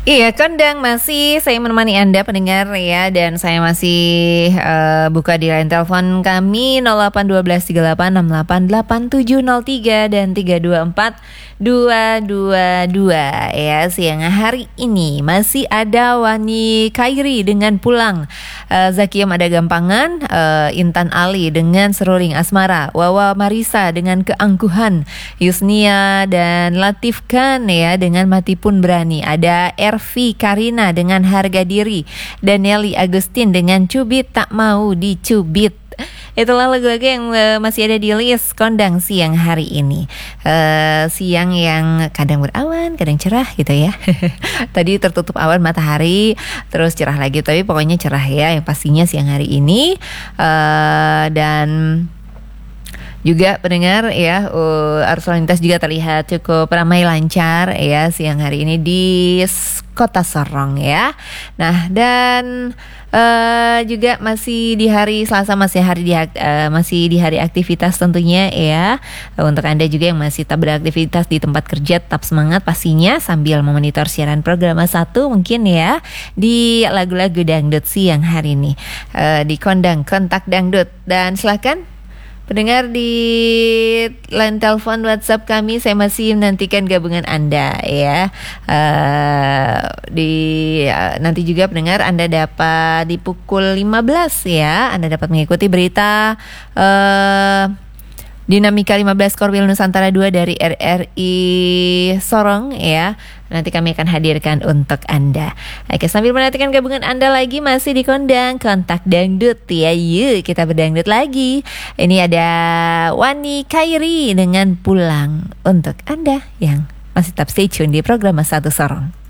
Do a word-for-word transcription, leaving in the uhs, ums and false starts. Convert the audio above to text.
Iya, kondang masih saya menemani Anda pendengar ya, dan saya masih uh, buka di line telepon kami nol delapan satu dua tiga delapan enam delapan delapan tujuh nol tiga dan tiga dua empat dua dua dua ya. Siang hari ini masih ada Wani Khairi dengan Pulang, uh, Zakia Mada Gampangan, uh, Intan Ali dengan Seruling Asmara, Wawa Marisa dengan Keangkuhan, Yusnia dan Latif Khan ya dengan Mati Pun Berani, ada Ervi Karina dengan Harga Diri, dan Nelly Agustin dengan Cubit Tak Mau Dicubit. Itulah lagu-lagu yang uh, masih ada di list kondang siang hari ini. uh, Siang yang kadang berawan, kadang cerah gitu ya. Tadi tertutup awan matahari, terus cerah lagi, tapi pokoknya cerah ya yang pastinya siang hari ini. uh, Dan juga pendengar ya, uh, arus lalu lintas juga terlihat cukup ramai lancar ya siang hari ini di Kota Sorong ya. Nah, dan uh, juga masih di hari Selasa, masih hari di uh, masih di hari aktivitas tentunya ya. Untuk Anda juga yang masih tak beraktivitas di tempat kerja, tetap semangat pastinya sambil memonitor siaran program satu mungkin ya di lagu-lagu dangdut siang hari ini, uh, di Kondang Kontak Dangdut. Dan silakan pendengar di line telepon WhatsApp kami, saya masih menantikan gabungan Anda ya. Uh, di uh, nanti juga pendengar Anda dapat di pukul lima belas ya, Anda dapat mengikuti berita uh, Dinamika lima belas Korwil Nusantara dua dari R R I Sorong ya. Nanti kami akan hadirkan untuk Anda. Oke, sambil menantikan gabungan Anda lagi masih di Kondang Kontak Dangdut ya. Yuk kita berdangdut lagi. Ini ada Wani Khairi dengan Pulang untuk Anda yang masih tetap stay tune di program Satu Sorong.